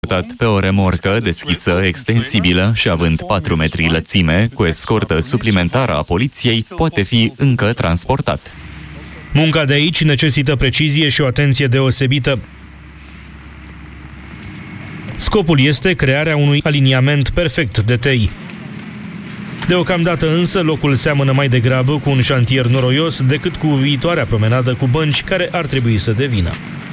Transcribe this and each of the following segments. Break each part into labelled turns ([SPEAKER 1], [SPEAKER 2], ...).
[SPEAKER 1] pe o remorcă deschisă, extensibilă și având 4 metri lățime, cu escortă suplimentară a poliției, poate fi încă transportat.
[SPEAKER 2] Munca de aici necesită precizie și o atenție deosebită. Scopul este crearea unui aliniament perfect de tei. Deocamdată însă locul seamănă mai degrabă cu un șantier noroios decât cu viitoarea promenadă cu bănci care ar trebui să devină.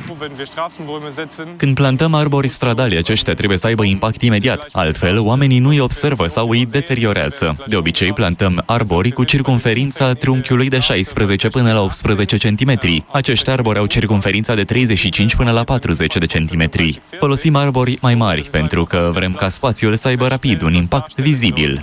[SPEAKER 1] Când plantăm arbori stradali, aceștia trebuie să aibă impact imediat. Altfel, oamenii nu îi observă sau îi deteriorează. De obicei, plantăm arbori cu circumferința trunchiului de 16 până la 18 cm. Acești arbori au circumferința de 35 până la 40 de centimetri. Folosim arbori mai mari pentru că vrem ca spațiul să aibă rapid un impact vizibil.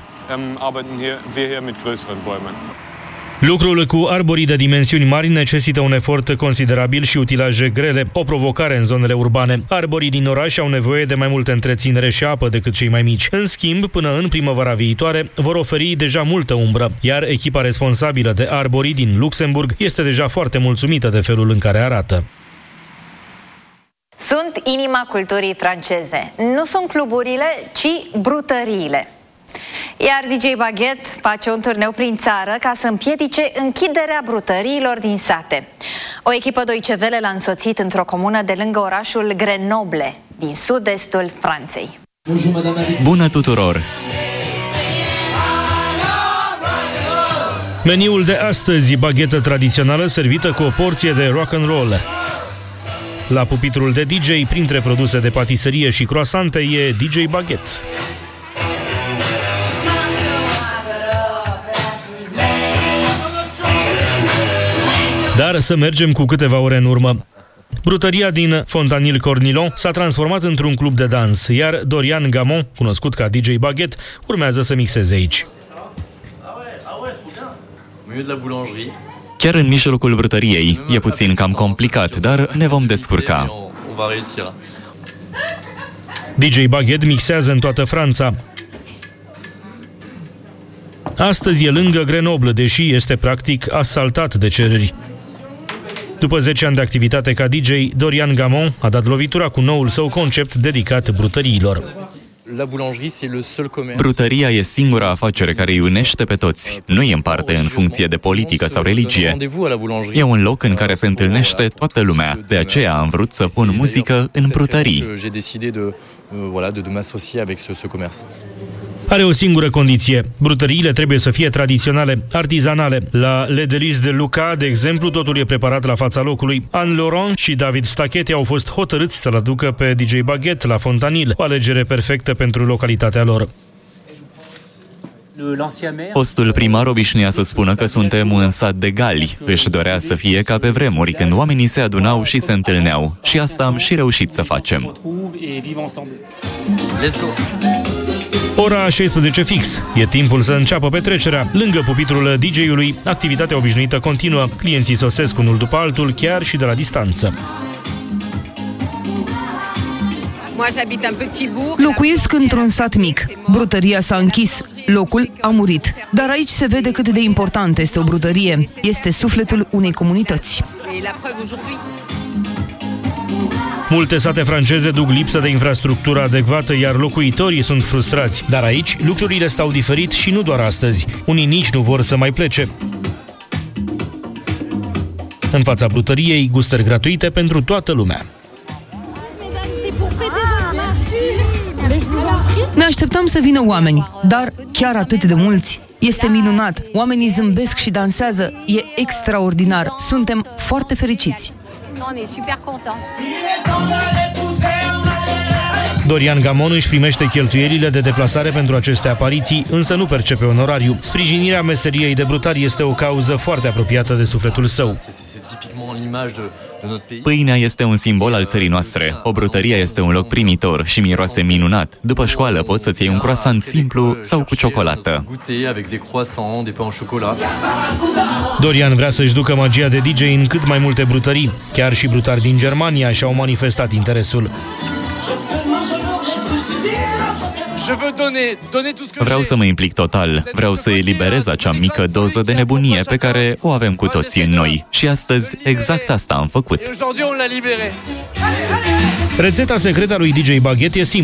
[SPEAKER 2] Lucrul cu arborii de dimensiuni mari necesită un efort considerabil și utilaje grele, o provocare în zonele urbane. Arborii din oraș au nevoie de mai multă întreținere și apă decât cei mai mici. În schimb, până în primăvara viitoare, vor oferi deja multă umbră, iar echipa responsabilă de arborii din Luxemburg este deja foarte mulțumită de felul în care arată.
[SPEAKER 3] Sunt inima culturii franceze. Nu sunt cluburile, ci brutăriile. Iar DJ Baguette face un turneu prin țară ca să împiedice închiderea brutăriilor din sate. O echipă Deutsche Welle l-a însoțit într-o comună de lângă orașul Grenoble, din sud-estul Franței.
[SPEAKER 1] Bună tuturor!
[SPEAKER 2] Meniul de astăzi, baghetă tradițională servită cu o porție de rock and roll. La pupitrul de DJ, printre produse de patiserie și croissante, e DJ Baguette. Dar să mergem cu câteva ore în urmă. Brutăria din Fontanil-Cornillon s-a transformat într-un club de dans, iar Dorian Gamon, cunoscut ca DJ Baguette, urmează să mixeze aici.
[SPEAKER 1] Chiar în mijlocul brutăriei. E puțin cam complicat, dar ne vom descurca.
[SPEAKER 2] DJ Baguette mixează în toată Franța. Astăzi e lângă Grenoble, deși este practic asaltat de cereri. După 10 ani de activitate ca DJ, Dorian Gamon a dat lovitura cu noul său concept dedicat brutăriilor.
[SPEAKER 1] Brutăria e singura afacere care îi unește pe toți. Nu îi împarte în funcție de politică sau religie. E un loc în care se întâlnește toată lumea. De aceea am vrut să pun muzică în brutării.
[SPEAKER 2] Are o singură condiție. Brutăriile trebuie să fie tradiționale, artizanale. La Le Délices de Lucas, de exemplu, totul e preparat la fața locului. Anne Laurent și David Stachete au fost hotărâți să-l aducă pe DJ Baguette la Fontanil, o alegere perfectă pentru localitatea lor.
[SPEAKER 1] Fostul primar obișnuia să spună că suntem un sat de gali. Își dorea să fie ca pe vremuri, când oamenii se adunau și se întâlneau. Și asta am și reușit să facem.
[SPEAKER 2] Ora 16 fix. E timpul să înceapă petrecerea. Lângă pupitrul DJ-ului, activitatea obișnuită continuă. Clienții sosesc unul după altul, chiar și de la distanță.
[SPEAKER 4] Locuiesc într-un sat mic. Brutăria s-a închis. Locul a murit. Dar aici se vede cât de importantă este o brutărie. Este sufletul unei comunități.
[SPEAKER 2] Multe sate franceze duc lipsă de infrastructură adecvată, iar locuitorii sunt frustrați. Dar aici lucrurile stau diferit și nu doar astăzi. Unii nici nu vor să mai plece. În fața brutăriei, gustări gratuite pentru toată lumea.
[SPEAKER 4] Ne așteptam să vină oameni, dar chiar atât de mulți. Este minunat. Oamenii zâmbesc și dansează. E extraordinar. Suntem foarte fericiți.
[SPEAKER 2] Dorian Gamon își primește cheltuielile de deplasare pentru aceste apariții, însă nu percepe onorariu. Sprijinirea meseriei de brutar este o cauză foarte apropiată de sufletul său.
[SPEAKER 1] Pâinea este un simbol al țării noastre. O brutărie este un loc primitor și miroase minunat. După școală poți să-ți iei un croissant simplu sau cu ciocolată.
[SPEAKER 2] Dorian vrea să-și ducă magia de DJ în cât mai multe brutării. Chiar și brutari din Germania și-au manifestat interesul.
[SPEAKER 1] Vreau să mă implic total. Vreau să eliberez acea mică doză de nebunie pe care o avem cu toții în noi. Și astăzi exact asta am făcut.
[SPEAKER 2] Rețeta secretă a lui DJ Baguette e simplă.